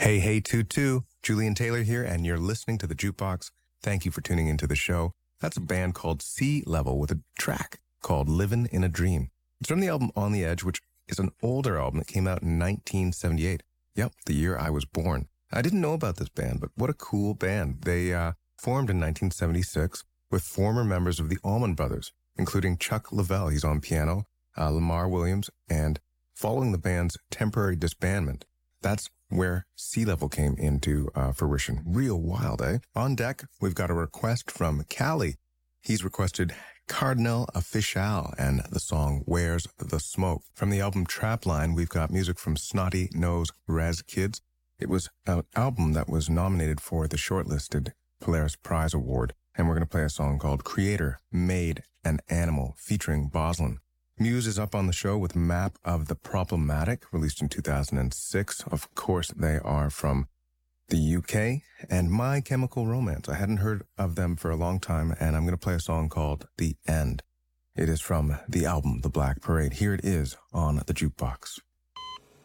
Hey, hey, Tutu. Julian Taylor here, and you're listening to The Jukebox. Thank you for tuning into the show. That's a band called Sea Level with a track called Livin' in a Dream. It's from the album On the Edge, which is an older album that came out in 1978. Yep, the year I was born. I didn't know about this band, but what a cool band. They formed in 1976 with former members of the Allman Brothers, including Chuck Leavell, he's on piano, Lamar Williams, and following the band's temporary disbandment, that's where Sea Level came into fruition. Real wild, eh? On deck, we've got a request from Callie. He's requested Cardinal Official and the song Where's the Smoke. From the album Trapline, we've got music from Snotty Nose Raz Kids. It was an album that was nominated for the shortlisted Polaris Prize Award, and we're going to play a song called Creator Made an Animal featuring Boslin. Muse is up on the show with Map of the Problematic, released in 2006. Of course, they are from the UK. And My Chemical Romance. I hadn't heard of them for a long time, and I'm going to play a song called The End. It is from the album The Black Parade. Here it is on The Jukebox.